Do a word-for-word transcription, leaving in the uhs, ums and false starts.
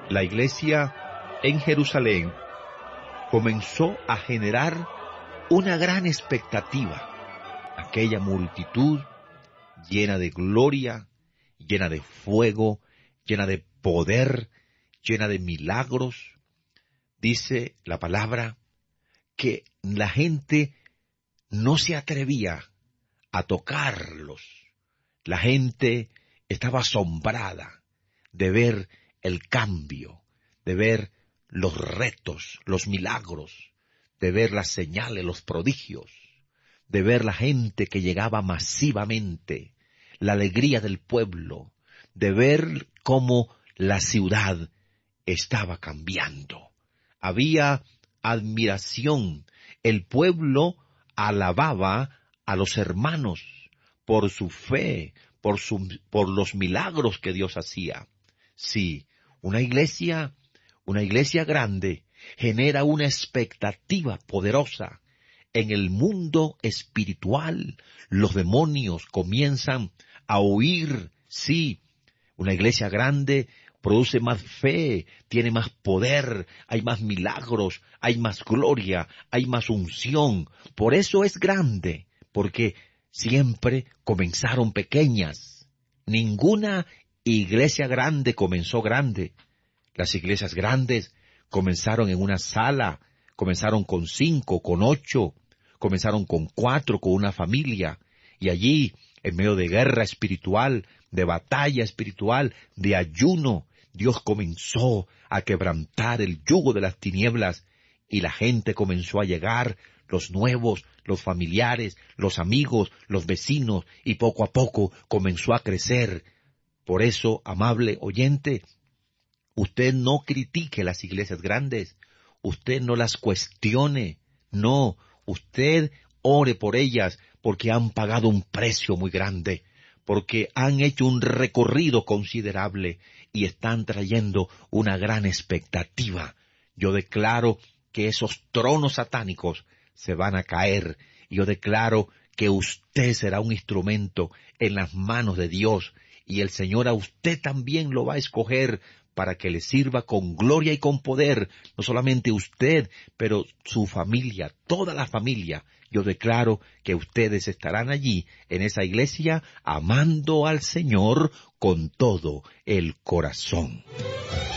la iglesia en Jerusalén comenzó a generar una gran expectativa. Aquella multitud llena de gloria, llena de fuego, llena de poder, llena de milagros. Dice la palabra que la gente no se atrevía a tocarlos. La gente estaba asombrada de ver el cambio, de ver los retos, los milagros, de ver las señales, los prodigios, de ver la gente que llegaba masivamente, la alegría del pueblo, de ver cómo la ciudad estaba cambiando. Había admiración. El pueblo alababa a los hermanos por su fe, por, su, por los milagros que Dios hacía. Sí, una iglesia, una iglesia grande genera una expectativa poderosa. En el mundo espiritual, los demonios comienzan a huir. Sí, una iglesia grande produce más fe, tiene más poder, hay más milagros, hay más gloria, hay más unción. Por eso es grande, porque siempre comenzaron pequeñas. Ninguna iglesia grande comenzó grande. Las iglesias grandes comenzaron en una sala, comenzaron con cinco, con ocho, comenzaron con cuatro, con una familia, y allí, en medio de guerra espiritual, de batalla espiritual, de ayuno, Dios comenzó a quebrantar el yugo de las tinieblas, y la gente comenzó a llegar, los nuevos, los familiares, los amigos, los vecinos, y poco a poco comenzó a crecer. Por eso, amable oyente, usted no critique las iglesias grandes, usted no las cuestione, no, usted ore por ellas, porque han pagado un precio muy grande, porque han hecho un recorrido considerable y están trayendo una gran expectativa. Yo declaro que esos tronos satánicos se van a caer, y yo declaro que usted será un instrumento en las manos de Dios, y el Señor a usted también lo va a escoger para que le sirva con gloria y con poder, no solamente usted, pero su familia, toda la familia. Yo declaro que ustedes estarán allí, en esa iglesia, amando al Señor con todo el corazón.